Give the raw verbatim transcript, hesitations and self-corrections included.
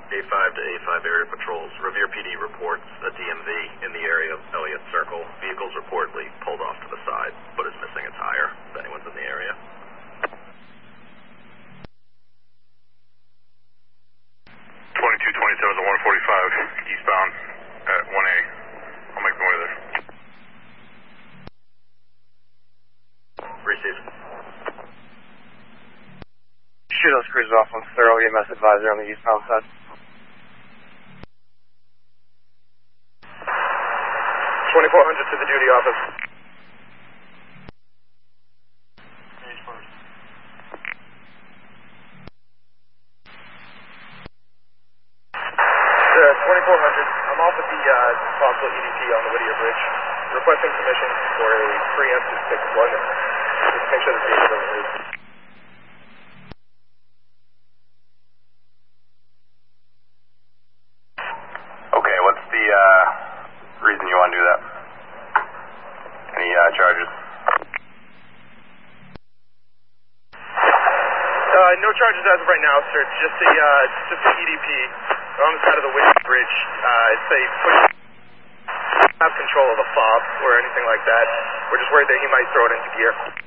A five to A five area patrols. Revere P D reports a D M V in the area of Elliott Circle. Vehicle's reportedly pulled off to the side, but is missing a tire, if anyone's in the area. twenty-two twenty-seven to one forty-five, eastbound at one A. I'll make my way there. Receive. Shoot those cruisers off on Thorough E M S advisor on the eastbound side. twenty-four hundred to the duty office. Uh, twenty-four hundred, I'm off at the uh, possible E D P on the Whittier Bridge, requesting permission for a preemptive stick deployment. Just make sure the vehicle doesn't move. Okay, what's the uh, reason you want to do that? Any uh, charges? Uh, no charges as of right now, sir. Just a, uh, just an E D P on the side of the Whittier Bridge. Uh, it's a push. Have control of the fob or anything like that. We're just worried that he might throw it into gear.